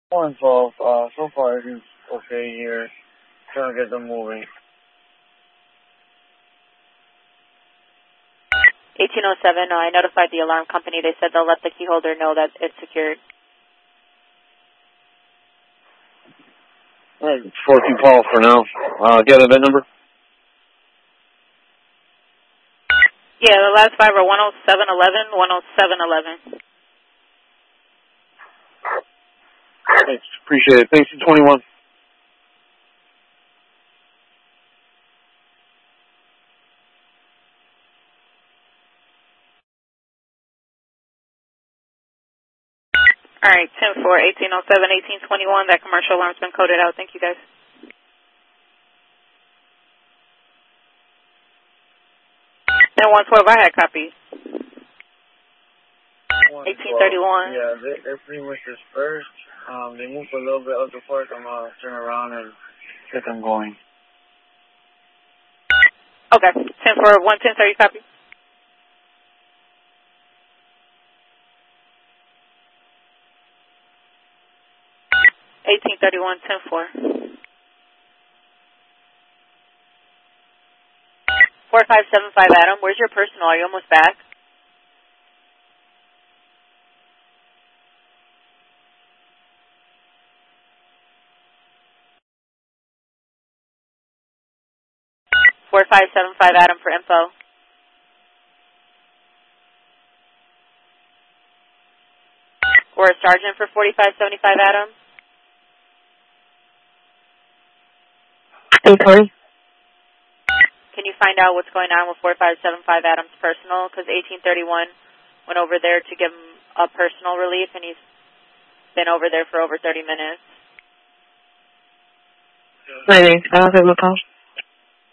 112. So far everything's okay here. Trying to get them moving. 1807, I notified the alarm company. They said they'll let the key holder know that it's secured. Alright, 14 call for now. Get a VIN number? Yeah, the last five are 10711, 10711. Thanks, appreciate it. Thanks, 21. All right, 10-4, 1807, 1821. That commercial alarm's been coded out. Thank you, guys. Then 112, I had copies. 1831. Yeah, they're pretty much dispersed. They moved a little bit up the park. I'm going to turn around and get them going. Okay, 10-4, 110, sir, you copy? (1831) 10-4. 4575 Adam, where's your personal? Are you almost back? (4575 Adam for info. Or a sergeant for 4575 Adam. Okay. Can you find out what's going on with 4575 Adams personal? Because 1831 went over there to give him a personal relief, and he's been over there for over 30 minutes. Maybe. I'll give him a call.